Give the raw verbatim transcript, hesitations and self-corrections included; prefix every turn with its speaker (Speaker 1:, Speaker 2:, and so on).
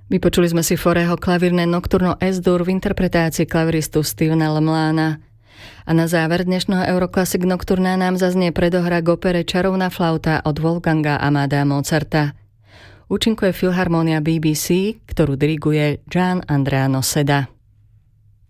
Speaker 1: Vypočuli sme si Faurého klavírne Nocturno Es-Dur v interpretácii klaviristu Stevena Lemlana. A na záver dnešného Euroclassic Nocturna nám zaznie predohra k opere Čarovná flauta od Wolfganga Amadea Mozarta. Účinkuje Filharmónia bé bé cé, ktorú diriguje Gian Andrea Noseda.